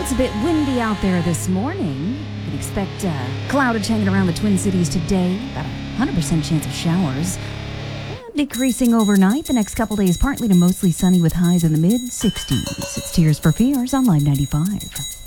It's a bit windy out there this morning. You can expect cloudage hanging around the Twin Cities today. About a 100% chance of showers. Decreasing overnight. The next couple days partly to mostly sunny with highs in the mid-60s. It's Tears for Fears on Live 95.